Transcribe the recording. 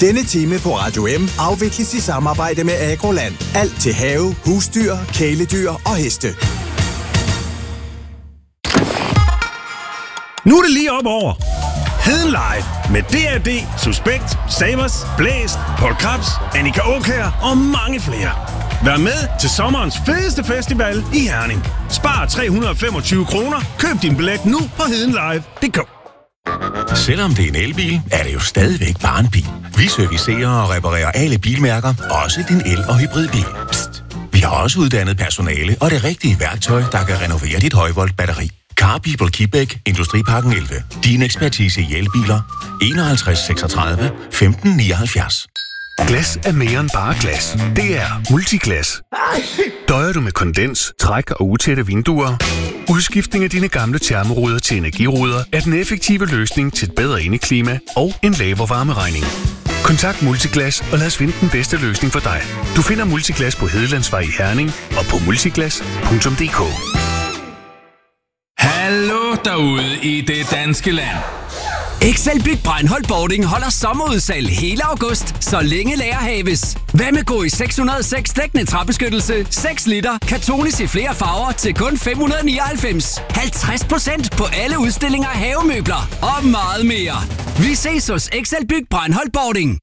Denne time på Radio M afvikles i samarbejde med Agroland. Alt til have, husdyr, kæledyr og heste. Nu er det lige op over. Heden Live med D.A.D., Suspekt, Savers, Blæst, Paul Krabs, Annika Aukjær og mange flere. Vær med til sommerens fedeste festival i Herning. Spar 325 kroner. Køb din billet nu på hedenlive.dk. Selvom det er en elbil, er det jo stadigvæk bare en bil. Vi servicerer og reparerer alle bilmærker, også din el- og hybridbil. Psst. Vi har også uddannet personale og det rigtige værktøj, der kan renovere dit højvolt-batteri. Car People Kibæk, Industriparken 11. Din ekspertise i elbiler. 51 36 15 79. Glas er mere end bare glas. Det er Multiglas. Døjer du med kondens, træk og utætte vinduer? Udskiftning af dine gamle termoruder til energiruder er den effektive løsning til et bedre indeklima og en lavere varmeregning. Kontakt Multiglas og lad os finde den bedste løsning for dig. Du finder Multiglas på Hedelandsvej i Herning og på multiglas.dk. Hallo derude i det danske land. Excelbyg Breinholt Boarding holder sommerudsalg hele august, så længe lager haves. Hvad med gå i 606 dækkende træbeskyttelse, 6 liter, kartonis i flere farver til kun 599. 50% på alle udstillinger af havemøbler og meget mere. Vi ses hos Excelbyg Breinholt Boarding.